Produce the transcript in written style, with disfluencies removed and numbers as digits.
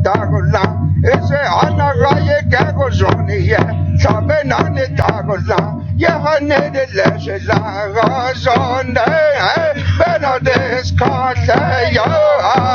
Dagola, is a Anagaye Gagozoni, Sabenani Dagola, Yahane de Lesla, Zone, Benades Carta,